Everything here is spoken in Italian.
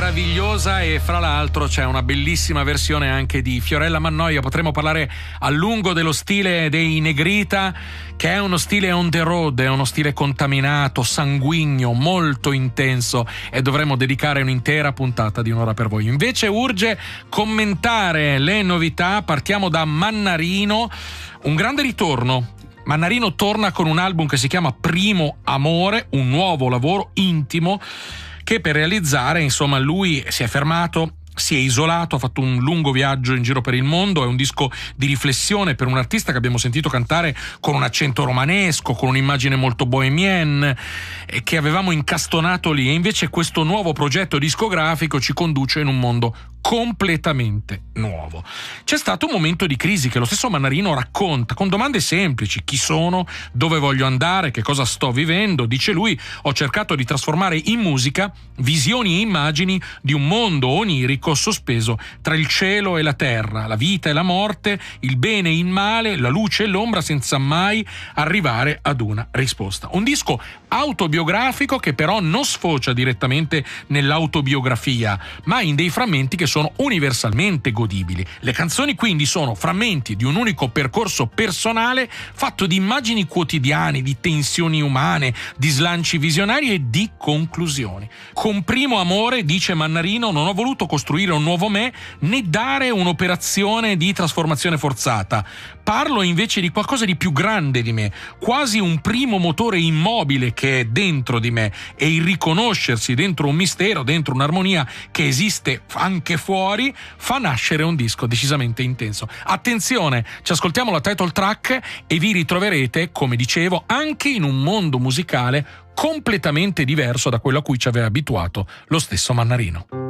meravigliosa, e fra l'altro c'è una bellissima versione anche di Fiorella Mannoia. Potremmo parlare a lungo dello stile dei Negrita, che è uno stile on the road, è uno stile contaminato, sanguigno, molto intenso, e dovremmo dedicare un'intera puntata di un'ora per voi. Invece urge commentare le novità. Partiamo da Mannarino, un grande ritorno. Mannarino torna con un album che si chiama Primo Amore, un nuovo lavoro intimo che per realizzare, insomma, lui si è fermato, si è isolato, ha fatto un lungo viaggio in giro per il mondo. È un disco di riflessione per un artista che abbiamo sentito cantare con un accento romanesco, con un'immagine molto bohemienne, e che avevamo incastonato lì, e invece questo nuovo progetto discografico ci conduce in un mondo completamente nuovo. C'è stato un momento di crisi che lo stesso Mannarino racconta con domande semplici: chi sono, dove voglio andare, che cosa sto vivendo. Dice lui: ho cercato di trasformare in musica visioni e immagini di un mondo onirico sospeso tra il cielo e la terra, la vita e la morte, il bene e il male, la luce e l'ombra, senza mai arrivare ad una risposta. Un disco autobiografico che però non sfocia direttamente nell'autobiografia, ma in dei frammenti che sono universalmente godibili. Le canzoni quindi sono frammenti di un unico percorso personale fatto di immagini quotidiane, di tensioni umane, di slanci visionari e di conclusioni. Con Primo Amore, dice Mannarino, non ho voluto costruire un nuovo me né dare un'operazione di trasformazione forzata. Parlo invece di qualcosa di più grande di me, quasi un primo motore immobile che è dentro di me, e il riconoscersi dentro un mistero, dentro un'armonia che esiste anche fuori, fa nascere un disco decisamente intenso. Attenzione, ci ascoltiamo la title track e vi ritroverete, come dicevo, anche in un mondo musicale completamente diverso da quello a cui ci aveva abituato lo stesso Mannarino.